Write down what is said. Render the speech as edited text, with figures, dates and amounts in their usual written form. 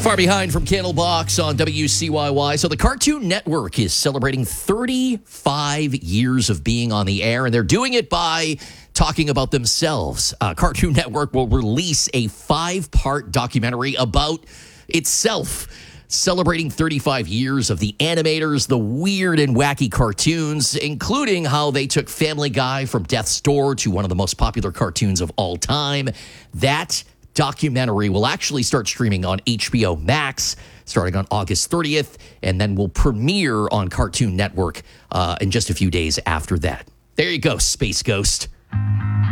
Far Behind from Candlebox on WCYY. So the Cartoon Network is celebrating 35 years of being on the air, and they're doing it by talking about themselves. Cartoon Network will release a 5-part documentary about itself, celebrating 35 years of the animators, the weird and wacky cartoons, including how they took Family Guy from death's door to one of the most popular cartoons of all time. That documentary will actually start streaming on HBO Max starting on August 30th, and then will premiere on Cartoon Network in just a few days after that. There you go, Space Ghost.